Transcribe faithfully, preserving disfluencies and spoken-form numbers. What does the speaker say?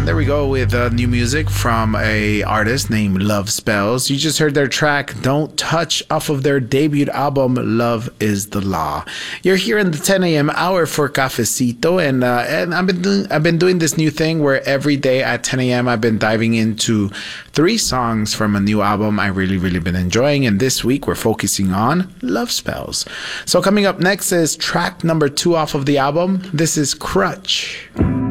And there we go with uh, new music from a artist named Love Spells. You just heard their track Don't Touch off of their debut album Love is the Law. You're here in the ten a.m. hour for Cafecito, and uh, and I've been doing I've been doing this new thing where every day at ten a.m. I've been diving into three songs from a new album I really really been enjoying, and this week we're focusing on Love Spells. So coming up next is track number two off of the album. This is Crutch.